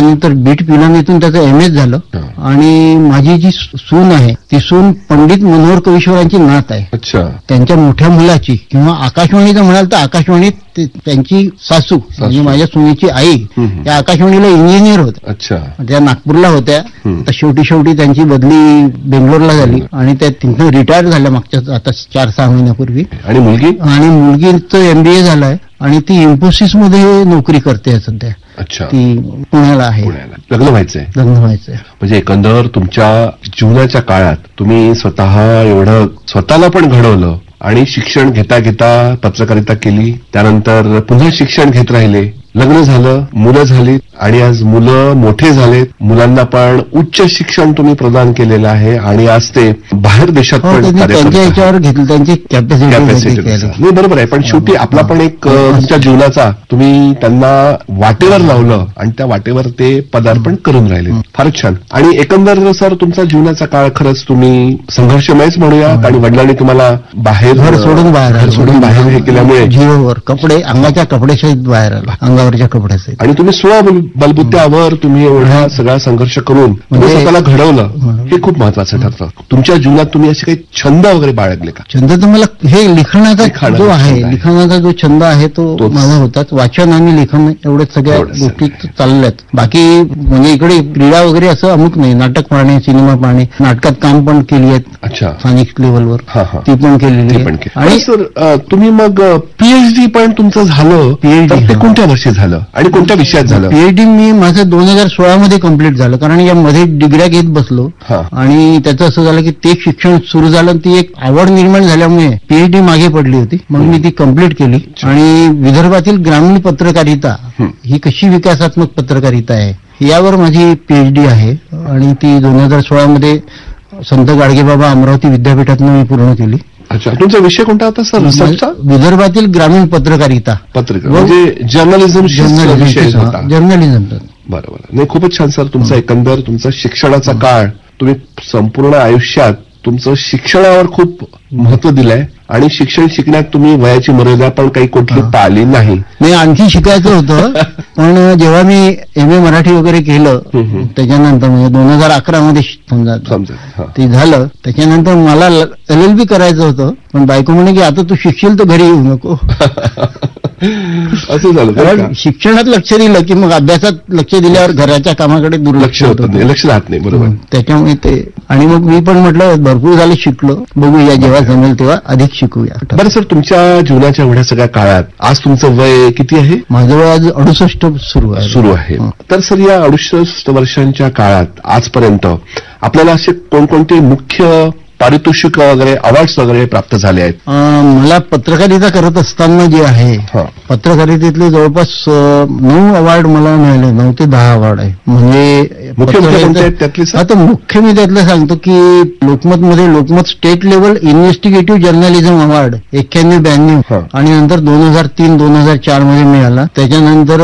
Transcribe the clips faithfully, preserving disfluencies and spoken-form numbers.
त्याच्यानंतर बीट पिलानीतून त्याचं M S झालं. आणि माझी जी सून आहे ती सून पंडित मनोहर कविश्वरांची नात आहे. अच्छा. त्यांच्या मोठ्या मुलाची किंवा आकाशवाणीचं म्हणाल तर आकाशवाणीत त्यांची सासू म्हणजे माझ्या सुनेची आई त्या आकाशवाणीला इंजिनियर होत्या. अच्छा. त्या नागपूरला होत्या. तर शेवटी शेवटी त्यांची बदली बेंगलोरला झाली आणि त्या तिथं रिटायर झाल्या मागच्या आता चार सहा महिन्यापूर्वी. आणि मुलगी आणि मुलगीचं एमबीए झालंय आणि ती इन्फोसिस मध्ये नोकरी करते सध्या. अच्छा. ती पुण्याला आहे. लग्न व्हायचंय. लग्न व्हायचंय. म्हणजे एकंदर तुमच्या जीवनाच्या काळात तुम्ही स्वतः एवढं स्वतःला पण घडवलं आणि शिक्षण घेता घेता पत्रकारिता केली, त्यानंतर पुन्हा शिक्षण घेत राहिले, लग्न झालं, मुलं झाली आणि आज मुलं मोठे झालेत, मुलांना पण उच्च शिक्षण तुम्ही प्रदान केलेलं आहे आणि आज ते बाहेर देशात पण त्यांच्या याच्यावर घेतलं, त्यांची कॅपॅसिटी. नाही बरोबर आहे, पण शेवटी आपला पण एक तुमच्या जीवनाचा तुम्ही त्यांना वाटेवर लावलं आणि त्या वाटेवर ते पदार्पण करून राहिले. फारच छान. आणि एकंदर सर तुमचा जीवनाचा काळ खरंच तुम्ही संघर्षमयच म्हणूयात आणि वडिलांनी तुम्हाला बाहेर घर सोडून बाहेर घर सोडून बाहेर हे केल्यामुळे जीवावर कपडे अंगाच्या कपड्यासहित बाहेर आला, अंगावरच्या कपड्यासहित. आणि तुम्ही स्व बलबुत्यावर तुम्ही एवढा सगळा संघर्ष करून तुम्ही स्वतःला घडवलं हे खूप महत्वाचं ठरतं. तुमच्या जीवनात तुम्ही असे काही छंद वगैरे बाळगले का? छंद तर मला हे लिखाणाचा जो आहे लिखाणाचा जो छंद आहे तो माझा होताच. वाचन आणि लेखन एवढ्याच सगळ्या गोष्टी चालल्यात. बाकी म्हणजे इकडे क्रीडा वगैरे असं अमुक नाही. नाटक पाहणे, सिनेमा पाहणे, नाटकात काम पण केली आहेत. अच्छा. स्थानिक लेवलवर ती पण केलेली आहे. आणि सर तुम्ही मग पीएचडी पण तुमचं झालं, पीएचडी ते कोणत्या वर्षी झालं आणि कोणत्या विषयात झालं? पीएचडी मी माझं दोन हजार सोळा मध्ये कम्प्लीट झालं, कारण यामध्ये डिग्र्या घेत बसलो आणि त्याचं असं झालं की ते शिक्षण सुरू झालं. ती एक आवड निर्माण झाल्यामुळे पीएचडी मागे पडली होती, मग मी ती कम्प्लीट केली. आणि विदर्भातील ग्रामीण पत्रकारिता ही कशी विकासात्मक पत्रकारिता आहे यावर माझी पीएचडी आहे आणि ती दोन हजार सोळा मध्ये संत गाडगेबाबा अमरावती विद्यापीठातून मी पूर्ण केली. अच्छा. तुमचा विषय कोणता होता सर? रिसर्चचा? विदर्भातील ग्रामीण पत्रकारिता. पत्रकार म्हणजे जर्नलिझम. जर्नलिझम. बरोबर. नाही खूपच छान सर. तुमचा एकंदर तुमचा शिक्षणाचा काळ तुम्ही संपूर्ण आयुष्यात तुमचं शिक्षणावर खूप महत्व दिलंय आणि शिक्षण शिकण्यात तुम्ही वयाची मर्यादा पण काही कुठली पाळली नाही. नाही आणखी शिकायचं होतं, पण जेव्हा मी एम ए मराठी वगैरे केलं त्याच्यानंतर म्हणजे दोन हजार अकरा मध्ये समजा ते झालं, त्याच्यानंतर मला एल एल बी करायचं होतं, पण बायको म्हणे की आता तू शिकशील तर घरी येऊ नको. असं झालं. कारण शिक्षणात लक्ष दिलं की मग अभ्यासात लक्ष दिल्यावर घराच्या कामाकडे दुर्लक्ष होतं, लक्ष राहत नाही. बरोबर. त्याच्यामुळे ते आणि मग मी पण म्हटलं भरपूर झालं शिकलो, बघूया जेव्हा जमेल तेव्हा अधिक शिकूया. बरं सर, तुमच्या जीवनाच्या एवढ्या सगळ्या काळात आज तुमचं वय किती आहे? माझं वय आज अडुसष्ट सुरू आहे. सुरू आहे. तर सर या अडुसष्ट वर्षांच्या काळात आजपर्यंत आपल्याला असे कोणकोणते मुख्य पारितोषिक वगैरे अवॉर्ड्स वगैरे प्राप्त झाले आहेत? मला पत्रकारिता करत असताना जे आहे पत्रकारितेतले जवळपास नऊ अवॉर्ड मला मिळाले. नऊ ते दहा अवॉर्ड आहे. म्हणजे आता मुख्य मी त्यातलं सांगतो की लोकमतमध्ये Lokmat state level investigative journalism award एक्क्याण्णव ब्याण्णव आणि नंतर दोन हजार तीन दोन हजार चार मध्ये मिळाला. त्याच्यानंतर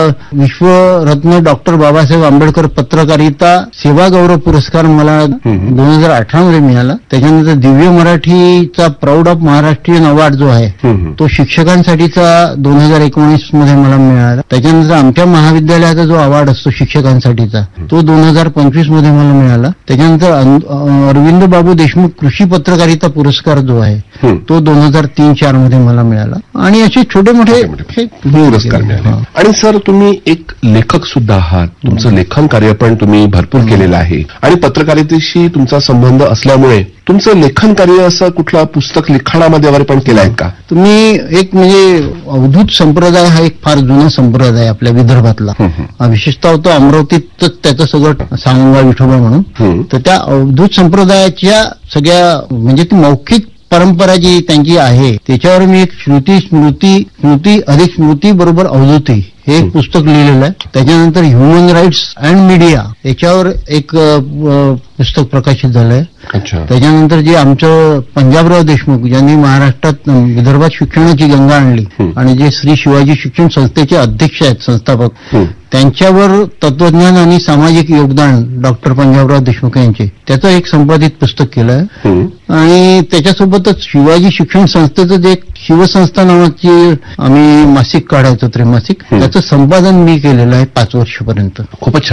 विश्वरत्न डॉक्टर बाबासाहेब आंबेडकर पत्रकारिता सेवा गौरव पुरस्कार मला दोन हजार अठरा मध्ये मिळाला. त्याच्यानंतर दिव्य मराठीचा प्राऊड ऑफ महाराष्ट्रीयन अवॉर्ड जो आहे तो शिक्षकांसाठीचा दोन हजार एकोणीस मध्ये मला मिळाला. त्याच्यानंतर आमच्या महाविद्यालयाचा जो अवॉर्ड असतो शिक्षकांसाठीचा तो दोन हजार पंचवीस मध्ये मला मिळाला. त्याच्यानंतर अरविंद बाबू देशमुख कृषी पत्रकारिता पुरस्कार जो आहे तो दोन हजार तीन चार मध्ये मला मिळाला. आणि असे छोटे मोठे पुरस्कार मिळाले. आणि सर तुम्ही एक लेखक सुद्धा आहात, तुमचं लेखन कार्य पण तुम्ही भरपूर केलेलं आहे आणि पत्रकारितेशी तुमचा संबंध असल्यामुळे तुमचं लेखन कार्य असं कुठलं पुस्तक लिखाणामध्ये वगैरे पण केलं आहे का? तुम्ही एक म्हणजे अवधूत संप्रदाय हा एक फार जुना संप्रदाय आपल्या विदर्भातला, विशेषतः होतो अमरावतीतच त्याचं सगळं सांगा विठोबा म्हणून. तर त्या अवधूत संप्रदायाच्या सगळ्या म्हणजे ती मौखिक परंपरा जी त्यांची आहे त्याच्यावर मी एक श्रुती स्मृती स्मृती अधिक स्मृती बरोबर अवधूती हे एक पुस्तक लिहिलेलं आहे. त्याच्यानंतर ह्युमन राईट्स अँड मीडिया याच्यावर एक पुस्तक प्रकाशित झालंय. त्याच्यानंतर जे आमचं पंजाबराव देशमुख ज्यांनी महाराष्ट्रात विदर्भात शिक्षणाची गंगा आणली आणि जे श्री शिवाजी शिक्षण संस्थेचे अध्यक्ष आहेत संस्थापक, त्यांच्यावर तत्वज्ञान आणि सामाजिक योगदान डॉक्टर पंजाबराव देशमुख यांचे त्याचं एक संपादित पुस्तक केलं आहे. आणि त्याच्यासोबतच शिवाजी शिक्षण संस्थेचं जे शिवसंस्था नावाची आम्ही मासिक काढायचो त्रैमासिक, त्याचं संपादन मी केलेलं आहे पाच वर्षापर्यंत. खूपच